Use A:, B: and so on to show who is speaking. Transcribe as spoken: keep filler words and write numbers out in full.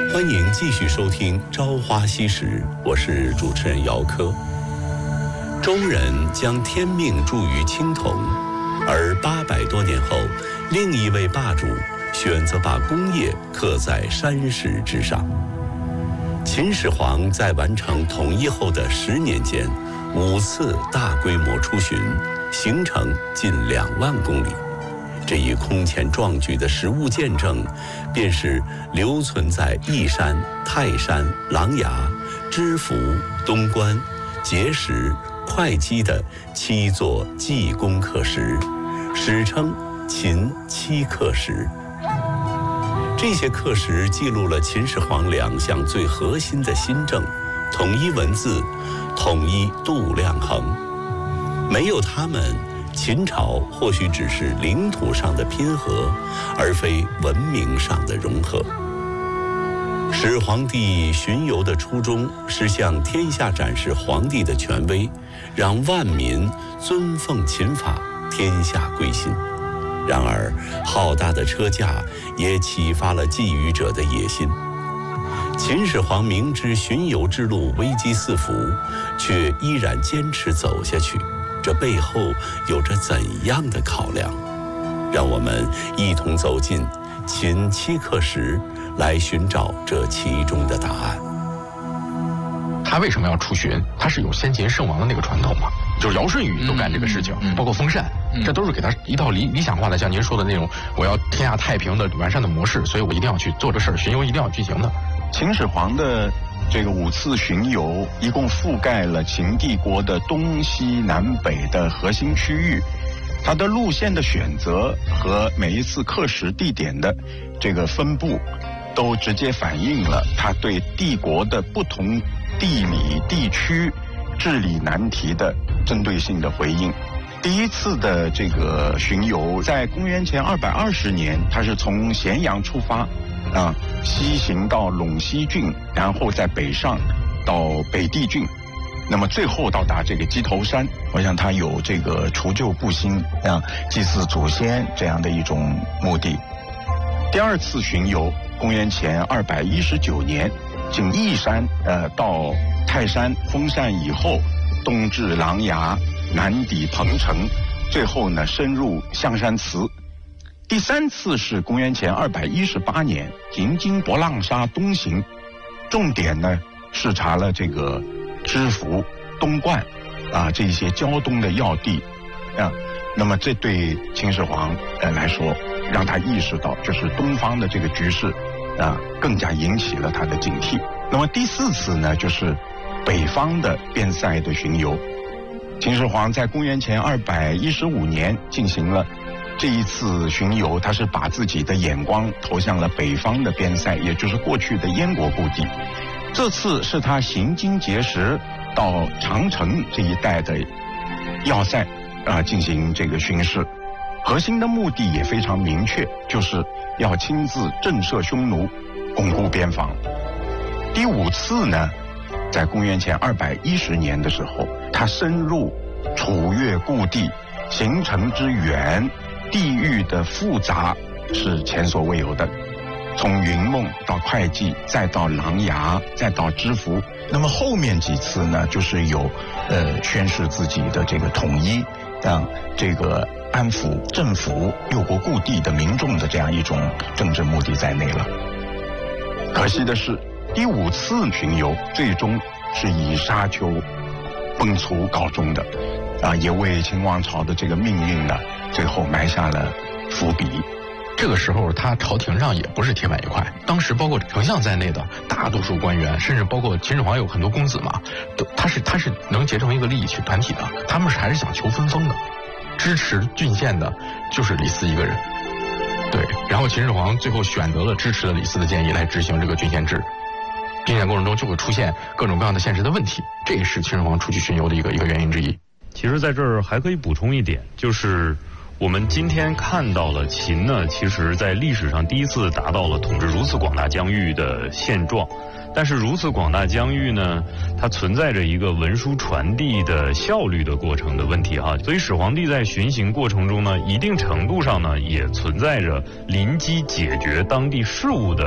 A: 欢迎继续收听《朝花夕拾》，我是主持人姚科。周人将天命注于青铜，而八百多年后，另一位霸主选择把功业刻在山石之上。秦始皇在完成统一后的十年间，五次大规模出巡，行程近两万公里。这一空前壮举的实物见证，便是留存在义山、泰山、琅琊、知府、东关、碣石、会稽的七座济公刻石，史称秦七刻石。这些刻石记录了秦始皇两项最核心的新政：统一文字，统一度量衡。没有它们，秦朝或许只是领土上的拼合，而非文明上的融合。始皇帝巡游的初衷是向天下展示皇帝的权威，让万民尊奉秦法，天下归心。然而，浩大的车架也启发了觊觎者的野心。秦始皇明知巡游之路危机四伏，却依然坚持走下去，这背后有着怎样的考量？让我们一同走进秦七刻石，来寻找这其中的答案。
B: 他为什么要出巡？他是有先秦圣王的那个传统嘛，就是尧舜禹都干这个事情，嗯嗯、包括封禅，嗯、这都是给他一套理理想化的，像您说的那种我要天下太平的完善的模式，所以我一定要去做这事儿，巡游一定要进行的。
C: 秦始皇的这个五次巡游，一共覆盖了秦帝国的东西南北的核心区域。它的路线的选择和每一次刻石地点的这个分布，都直接反映了它对帝国的不同地理地区治理难题的针对性的回应。第一次的这个巡游在公元前二百二十年，它是从咸阳出发，啊，西行到陇西郡，然后在北上到北地郡，那么最后到达这个鸡头山。我想它有这个除旧布新啊，祭祀祖先这样的一种目的。第二次巡游，公元前二百一十九年，经义山呃到泰山封禅以后，东至琅琊，南抵彭城，最后呢深入象山祠。第三次是公元前二百一十八年，行经博浪沙东行，重点呢视察了这个知府、东关啊这些胶东的要地啊。那么这对秦始皇呃来说，让他意识到就是东方的这个局势啊，更加引起了他的警惕。那么第四次呢，就是北方的边塞的巡游。秦始皇在公元前二百一十五年进行了这一次巡游，他是把自己的眼光投向了北方的边塞，也就是过去的燕国故地。这次是他行经碣石到长城这一带的要塞啊进行这个巡视，核心的目的也非常明确，就是要亲自震慑匈奴，巩固边防。第五次呢，在公元前二百一十年的时候，他深入楚越故地，行程之远，地域的复杂是前所未有的。从云梦到会稽，再到琅琊，再到知府。那么后面几次呢，就是有呃宣示自己的这个统一，让这个安抚政府六国故地的民众的这样一种政治目的在内了。可惜的是，第五次巡游最终是以沙丘崩殂告终的，啊，也为秦王朝的这个命运呢，最后埋下了伏笔。
B: 这个时候，他朝廷上也不是铁板一块。当时包括丞相在内的大多数官员，甚至包括秦始皇有很多公子嘛，都他是他是能结成一个利益团体的。他们是还是想求分封的，支持郡县的就是李斯一个人。对，然后秦始皇最后选择了支持了李斯的建议来执行这个郡县制。并且过程中就会出现各种各样的现实的问题，这也是秦始皇出去巡游的一个一个原因之一。
D: 其实在这儿还可以补充一点，就是我们今天看到了秦呢，其实在历史上第一次达到了统治如此广大疆域的现状。但是如此广大疆域呢，它存在着一个文书传递的效率的过程的问题哈，所以始皇帝在巡行过程中呢，一定程度上呢，也存在着临机解决当地事务的